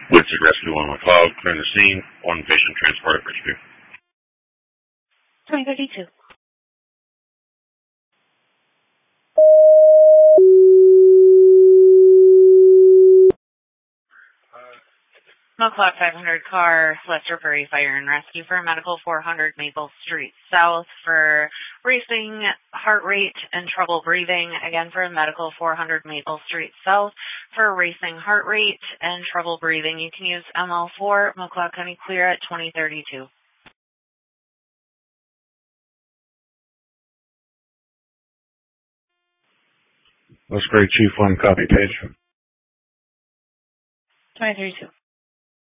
Woodson Rescue 1 McLeod, clearing the scene. One patient transported for rescue. 2032. McLeod 500 car, Lester Prairie Fire and Rescue for medical 400 Maple Street South for racing heart rate and trouble breathing. Again for medical 400 Maple Street South for racing heart rate and trouble breathing. You can use ML4, McLeod County Clear at 2032. That's great, Chief 1, copy page. 2032.